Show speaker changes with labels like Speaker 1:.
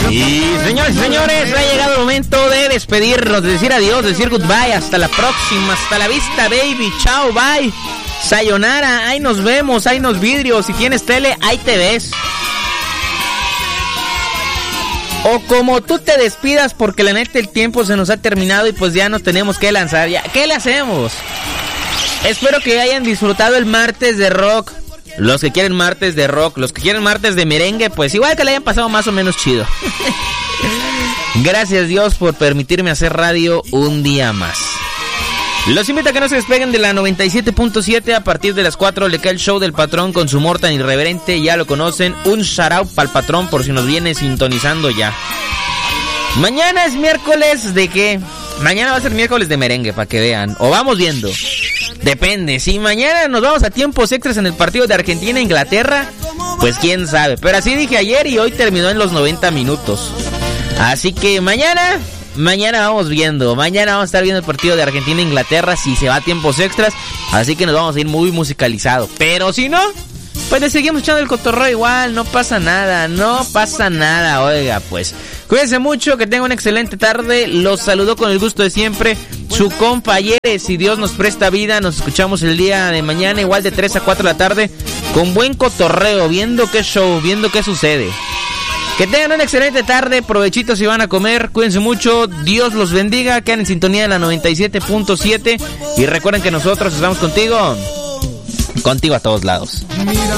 Speaker 1: Y señores y señores, ha llegado el momento de despedirnos, de decir adiós, de decir goodbye. Hasta la próxima, hasta la vista, baby. Chao, bye. Sayonara, ahí nos vemos, ahí nos vidrios. Si tienes tele, ahí te ves. O como tú te despidas, porque la neta el tiempo se nos ha terminado y pues ya nos tenemos que lanzar. Ya, ¿qué le hacemos? Espero que hayan disfrutado el martes de rock. Los que quieren martes de rock, los que quieren martes de merengue, pues igual que le hayan pasado más o menos chido. Gracias Dios por permitirme hacer radio un día más. Los invito a que no se despeguen de la 97.7. A partir de las 4 le cae el show del patrón con su humor tan irreverente. Ya lo conocen, un shout out para el patrón por si nos viene sintonizando ya. Mañana es miércoles de qué. Mañana va a ser miércoles de merengue, para que vean. O vamos viendo. Depende. Si mañana nos vamos a tiempos extras en el partido de Argentina-Inglaterra, pues quién sabe. Pero así dije ayer y hoy terminó en los 90 minutos. Así que mañana vamos viendo. Mañana vamos a estar viendo el partido de Argentina-Inglaterra si se va a tiempos extras. Así que nos vamos a ir muy musicalizados. Pero si no, pues le seguimos echando el cotorreo igual. No pasa nada, oiga, pues. Cuídense mucho, que tengan una excelente tarde. Los saludo con el gusto de siempre su compa Ayeres. Si Dios nos presta vida, nos escuchamos el día de mañana, igual de 3 a 4 de la tarde, con buen cotorreo, viendo qué show, viendo qué sucede. Que tengan una excelente tarde, provechitos si van a comer, cuídense mucho, Dios los bendiga, quedan en sintonía de la 97.7 y recuerden que nosotros estamos contigo a todos lados.